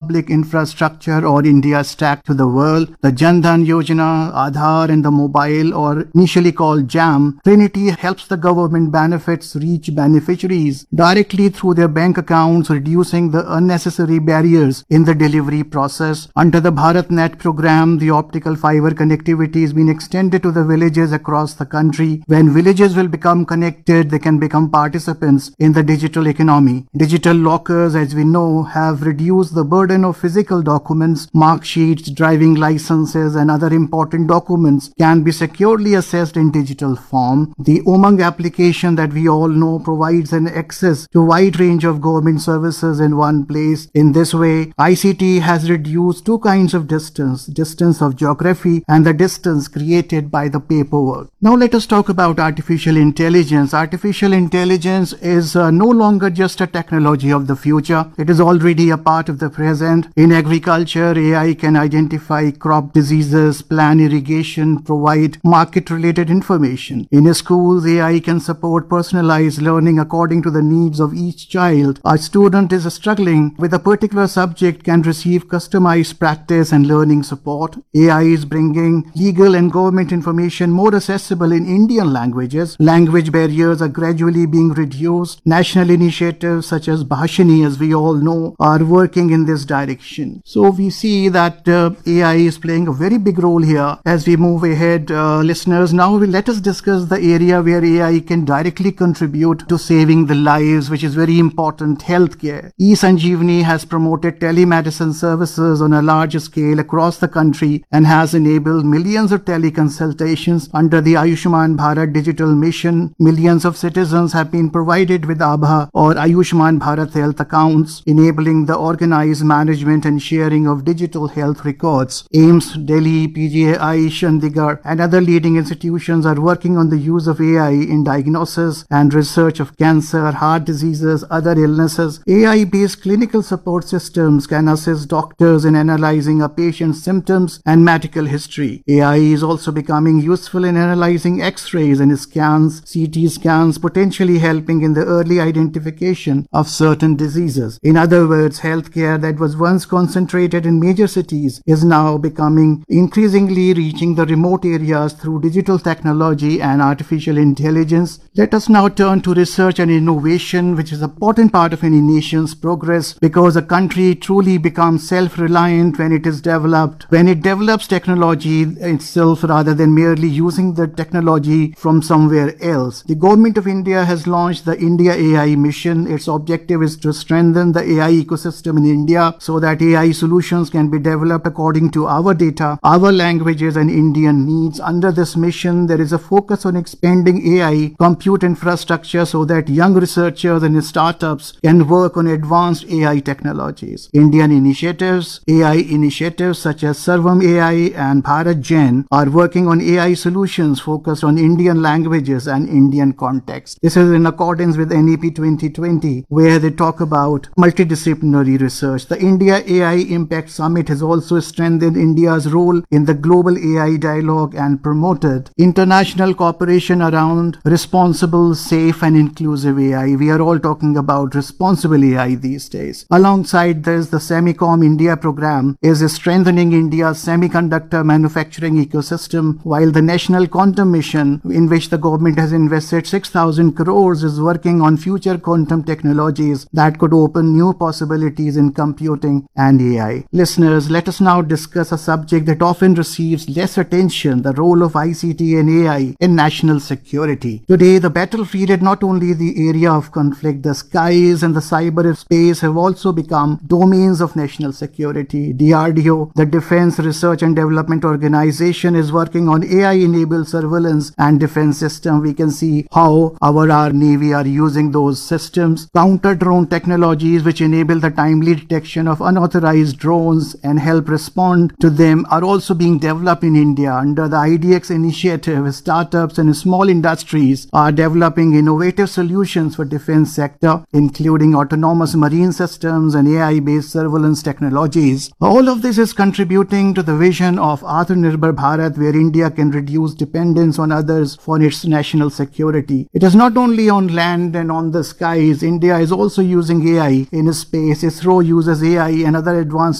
public infrastructure or India Stack to the world. The Jan Dhan Yojana, Aadhaar and the mobile, or initially called JAM, Trinity helps the government benefits reach beneficiaries directly through their bank accounts, reducing the unnecessary barriers in the delivery process. Under the BharatNet program, the optical fiber connectivity has been extended to the villages across the country. When villages will become connected, they can become participants in the digital economy. Digital lockers, as we know, have reduced the burden of physical documents. Mark sheets, driving licenses and other important documents can be securely accessed in digital form. The Umang application that we all know provides an access to a wide range of government services in one place. In this way, ICT has reduced two kinds of distance of geography and the distance created by the paperwork. Now let us talk about artificial intelligence. Artificial intelligence is no longer just a technology of the future. It is already a part of the present. In agriculture, AI can identify crop diseases, plan irrigation, provide market-related information. In schools, AI can support personalized learning according to the needs of each child. A student is struggling with a particular subject can receive customized practice and learning support. AI is bringing legal and government information more accessible in Indian languages. Language barriers are gradually being reduced. National initiatives such as Bhashini, as we all know, are working in this direction. So we see that AI is playing a very big role here as we move ahead. Listeners, now let us discuss the area where AI can directly contribute to saving the lives, which is very important: healthcare. eSanjeevani has promoted telemedicine services on a large scale across the country and has enabled millions of teleconsultations under the Ayushman Bharat digital mission. Millions of citizens have been provided with Abha or Ayushman Bharat health accounts, enabling the organized management and sharing of digital health records. AIIMS, Delhi, PGI, Chandigarh and other leading institutions are working on the use of AI in diagnosis and research of cancer, heart diseases, other illnesses. AI-based clinical support systems can assist doctors in analyzing a patient's symptoms and medical history. AI is also becoming useful in analyzing X-rays and scans, CT scans, potentially helping in the early identification of certain diseases. In other words, healthcare that was once concentrated in major cities is now becoming increasingly reaching the remote areas through digital technology and artificial intelligence. Let us now turn to research and innovation, which is an important part of any nation's progress, because a country truly becomes self-reliant when it is developed, when it develops technology itself rather than merely using the technology from somewhere else. The Government of India has launched the India AI mission. Its objective is to strengthen the AI ecosystem in India so that AI solutions can be developed according to our data, our languages and Indian needs. Under this mission, there is a focus on expanding AI compute infrastructure so that young researchers and startups can work on advanced AI technologies. Indian initiatives, AI initiatives such as Sarvam AI and Bharat Gen are working on AI solutions focused on Indian languages and Indian context. This is in accordance with NEP 2020, where they talk about multidisciplinary research. The India AI Impact Summit has also strengthened India's role in the global AI dialogue and promoted international cooperation around responsible, safe and inclusive AI. We are all talking about responsible AI these days. Alongside this, the Semicom India program is strengthening India's semiconductor manufacturing ecosystem, while the National Quantum Mission, in which the government has invested 6,000 crores, is working on future quantum technologies that could open new possibilities in computing and AI. Listeners, let us now discuss a subject that often receives less attention: the role of ICT and AI in national security. Today, the battlefield is not only the area of conflict. The skies and the cyberspace have also become domains of national security. DRDO, the Defense Research and Development Organization, is working on AI-enabled surveillance and defense system. We can see how our Navy are using those systems. Counter-drone technologies, which enable the timely detection of unauthorized drones and help respond to them, are also being developed in India. Under the IDX initiative, startups and small industries are developing innovative solutions for defense sector, including autonomous marine systems and AI-based surveillance technologies. All of this is contributing to the vision of Atmanirbhar Bharat, where India can reduce dependence on others for its national security. It is not only on land and on the skies. India is also using AI in space. ISRO uses AI and other advanced